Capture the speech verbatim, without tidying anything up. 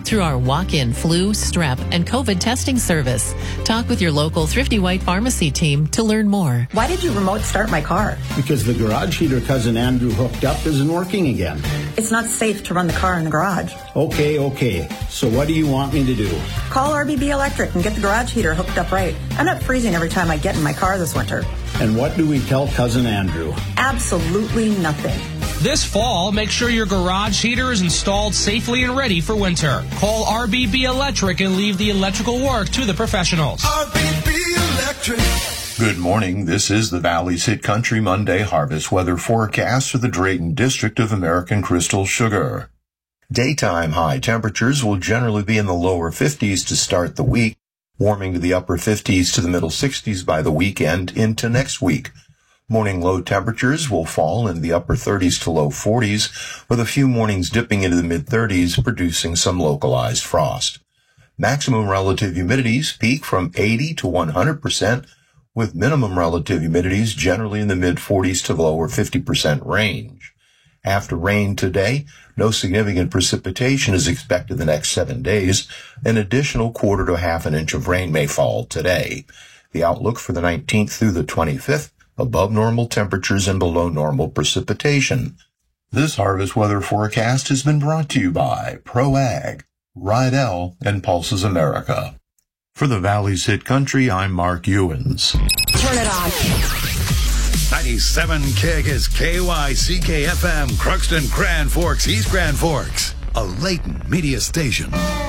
through our walk-in flu, strep, and COVID testing service. Talk with your local Thrifty White Pharmacy team to learn more. Why did you remote start my car? Because the garage heater Cousin Andrew hooked up isn't working again. It's not safe to run the car in the garage. Okay, okay. So what do you want me to do? Call R B B Electric and get the garage heater hooked up right. I'm not freezing every time I get in my car this winter. And what do we tell Cousin Andrew? Absolutely nothing. This fall, make sure your garage heater is installed safely and ready for winter. Call R B B Electric and leave the electrical work to the professionals. R B B Electric. Good morning. This is the Valley's Hit Country Monday Harvest Weather Forecast for the Drayton District of American Crystal Sugar. Daytime high temperatures will generally be in the lower fifties to start the week, warming to the upper fifties to the middle sixties by the weekend into next week. Morning low temperatures will fall in the upper thirties to low forties, with a few mornings dipping into the mid-thirties, producing some localized frost. Maximum relative humidities peak from eighty to one hundred percent, with minimum relative humidities generally in the mid-forties to the lower fifty percent range. After rain today, no significant precipitation is expected the next seven days. An additional quarter to half an inch of rain may fall today. The outlook for the nineteenth through the twenty-fifth, above normal temperatures and below normal precipitation. This harvest weather forecast has been brought to you by ProAg, Rydell, and Pulses America. For the Valley's Hit Country, I'm Mark Ewens. Turn it on. ninety-seven K is K Y C K F M, Crookston, Grand Forks, East Grand Forks, a Layton media station.